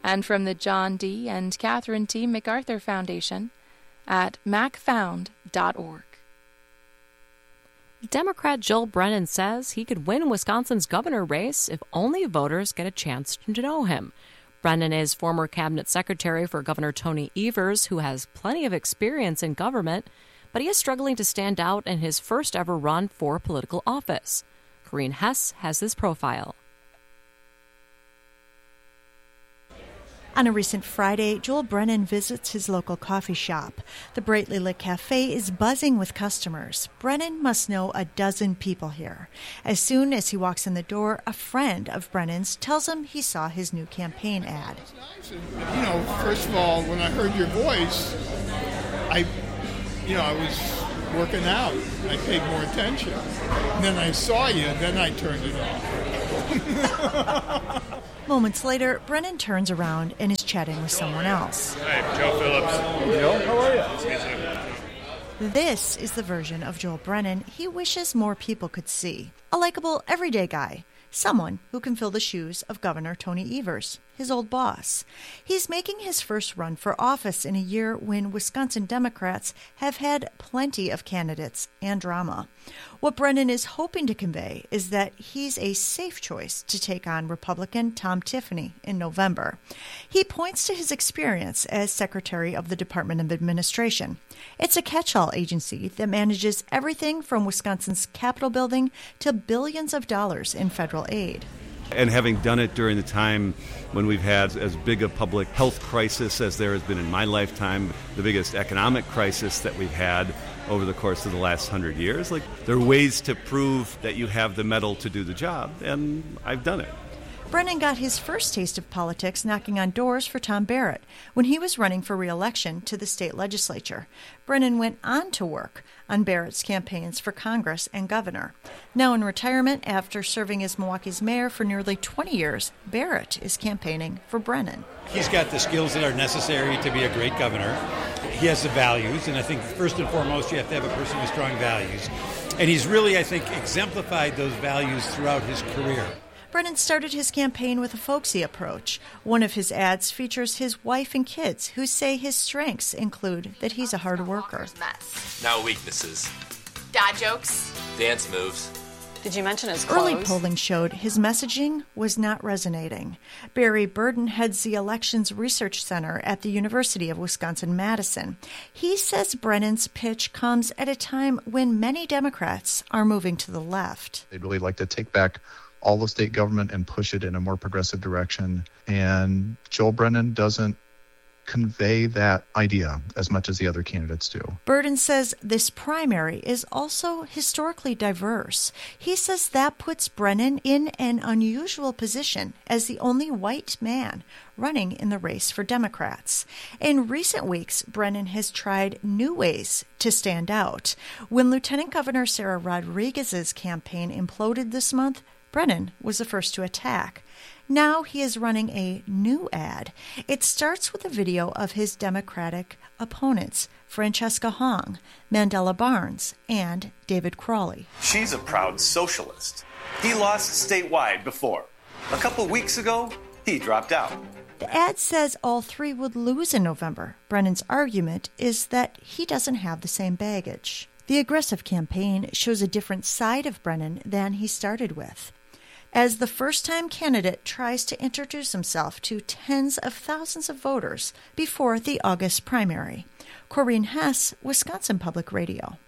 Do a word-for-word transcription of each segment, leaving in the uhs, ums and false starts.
and from the John D. and Catherine T. MacArthur Foundation at mac found dot org. Democrat Joel Brennan says he could win Wisconsin's governor race if only voters get a chance to know him. Brennan is former cabinet secretary for Governor Tony Evers, who has plenty of experience in government, but he is struggling to stand out in his first ever run for political office. Corrine Hess has this profile. On a recent Friday, Joel Brennan visits his local coffee shop. The brightly lit cafe is buzzing with customers. Brennan must know a dozen people here. As soon as he walks in the door, a friend of Brennan's tells him he saw his new campaign ad. You know, first of all, when I heard your voice, I, you know, I was working out. I paid more attention. And then I saw you, and then I turned it off. Moments later, Brennan turns around and is chatting with someone else. Hi, Joe Phillips. Joe, how are you? This is the version of Joel Brennan he wishes more people could see. A likable, everyday guy. Someone who can fill the shoes of Governor Tony Evers, his old boss. He's making his first run for office in a year when Wisconsin Democrats have had plenty of candidates and drama. What Brennan is hoping to convey is that he's a safe choice to take on Republican Tom Tiffany in November. He points to his experience as Secretary of the Department of Administration. It's a catch-all agency that manages everything from Wisconsin's Capitol building to billions of dollars in federal aid. And having done it during the time when we've had as big a public health crisis as there has been in my lifetime, the biggest economic crisis that we've had over the course of the last hundred years, like there are ways to prove that you have the mettle to do the job, and I've done it. Brennan got his first taste of politics knocking on doors for Tom Barrett when he was running for re-election to the state legislature. Brennan went on to work on Barrett's campaigns for Congress and governor. Now in retirement, after serving as Milwaukee's mayor for nearly twenty years, Barrett is campaigning for Brennan. He's got the skills that are necessary to be a great governor. He has the values, and I think first and foremost you have to have a person with strong values. And he's really, I think, exemplified those values throughout his career. Brennan started his campaign with a folksy approach. One of his ads features his wife and kids, who say his strengths include that he's a hard worker. Now weaknesses. Dad jokes. Dance moves. Did you mention his clothes? Early polling showed his messaging was not resonating. Barry Burden heads the Elections Research Center at the University of Wisconsin-Madison. He says Brennan's pitch comes at a time when many Democrats are moving to the left. They'd really like to take back all the state government and push it in a more progressive direction. And Joel Brennan doesn't convey that idea as much as the other candidates do. Burden says this primary is also historically diverse. He says that puts Brennan in an unusual position as the only white man running in the race for Democrats. In recent weeks, Brennan has tried new ways to stand out. When Lieutenant Governor Sarah Rodriguez's campaign imploded this month, Brennan was the first to attack. Now he is running a new ad. It starts with a video of his Democratic opponents, Francesca Hong, Mandela Barnes, and David Crawley. She's a proud socialist. He lost statewide before. A couple weeks ago, he dropped out. The ad says all three would lose in November. Brennan's argument is that he doesn't have the same baggage. The aggressive campaign shows a different side of Brennan than he started with. As the first-time candidate tries to introduce himself to tens of thousands of voters before the August primary. Corrine Hess, Wisconsin Public Radio.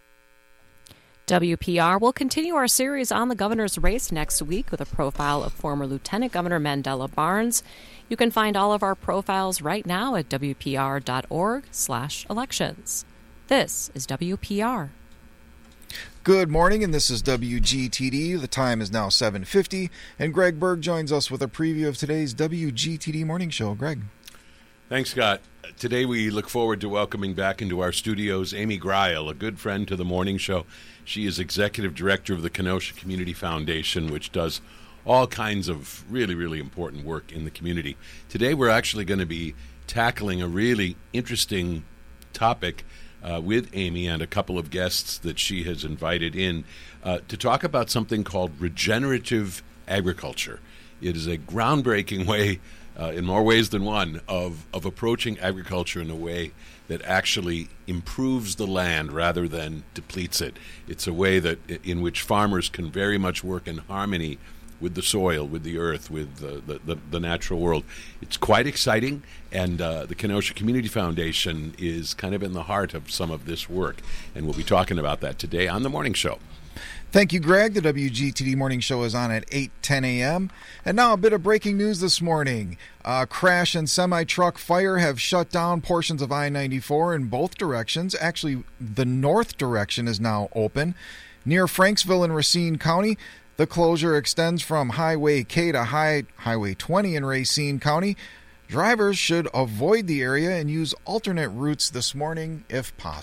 W P R will continue our series on the governor's race next week with a profile of former Lieutenant Governor Mandela Barnes. You can find all of our profiles right now at W P R dot org slash elections. This is W P R. Good morning, and this is W G T D. The time is now seven fifty, and Greg Berg joins us with a preview of today's W G T D Morning Show. Greg. Thanks, Scott. Today we look forward to welcoming back into our studios Amy Greil, a good friend to the morning show. She is Executive Director of the Kenosha Community Foundation, which does all kinds of really, really important work in the community. Today we're actually going to be tackling a really interesting topic Uh, with Amy and a couple of guests that she has invited in uh, to talk about something called regenerative agriculture. It is a groundbreaking way uh, in more ways than one, of, of approaching agriculture in a way that actually improves the land rather than depletes it. It's a way that in which farmers can very much work in harmony with the soil, with the earth, with the, the, the, the natural world. It's quite exciting, and uh, the Kenosha Community Foundation is kind of in the heart of some of this work, and we'll be talking about that today on The Morning Show. Thank you, Greg. The W G T D Morning Show is on at eight ten a.m. And now a bit of breaking news this morning. A crash and semi-truck fire have shut down portions of I ninety-four in both directions. Actually, the north direction is now open. Near Franksville in Racine County, the closure extends from Highway K to High, Highway twenty in Racine County. Drivers should avoid the area and use alternate routes this morning if possible.